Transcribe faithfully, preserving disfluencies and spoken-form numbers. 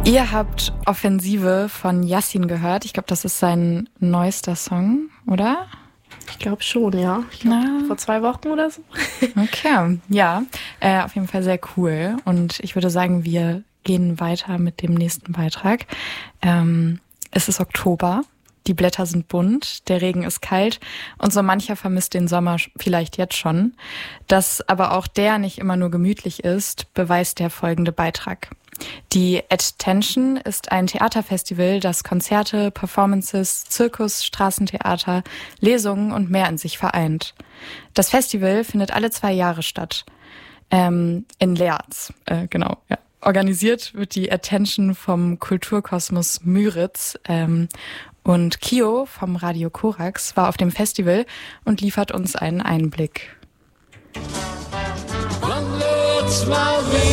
Ihr habt Offensive von Yassin gehört. Ich glaube, das ist sein neuester Song, oder? Ich glaube schon, ja. Ich glaub, vor zwei Wochen oder so. Okay, ja. Äh, auf jeden Fall sehr cool. Und ich würde sagen, wir gehen weiter mit dem nächsten Beitrag. Ähm, es ist Oktober. Die Blätter sind bunt, der Regen ist kalt und so mancher vermisst den Sommer vielleicht jetzt schon. Dass aber auch der nicht immer nur gemütlich ist, beweist der folgende Beitrag. Die Attention ist ein Theaterfestival, das Konzerte, Performances, Zirkus, Straßentheater, Lesungen und mehr in sich vereint. Das Festival findet alle zwei Jahre statt. Ähm, in Leerz, äh, genau, ja. Organisiert wird die Attention vom Kulturkosmos Müritz. Ähm, und Kio vom Radio Korax war auf dem Festival und liefert uns einen Einblick. Wann wird's mal wieder